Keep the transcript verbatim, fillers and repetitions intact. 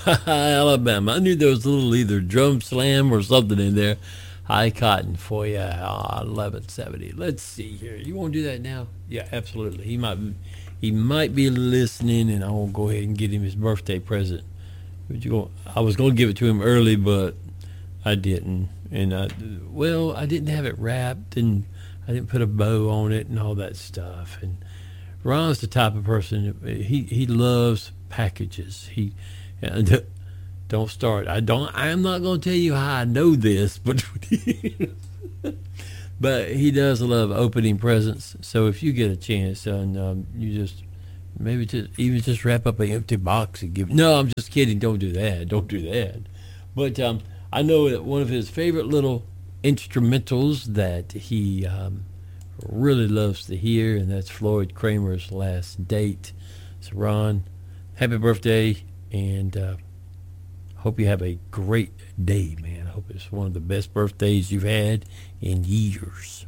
Alabama. I knew there was a little either drum slam or something in there. High cotton for you, uh, eleven seventy. Let's see here. You want to do that now? Yeah, absolutely. He might, he might be listening, and I will go ahead and get him his birthday present. But you go, I was going to give it to him early, but I didn't. And I, well, I didn't have it wrapped, and I didn't put a bow on it, and all that stuff. And Ron's the type of person, he he loves packages. He and don't start. I don't. I'm not going to tell you how I know this, but but he does love opening presents. So if you get a chance, and um, you just maybe just even just wrap up an empty box and give. No, I'm just kidding. Don't do that. Don't do that. But um, I know that one of his favorite little instrumentals that he um, really loves to hear, and that's Floyd Kramer's Last Date. So Ron, happy birthday, and uh, hope you have a great day, man. I hope it's one of the best birthdays you've had in years.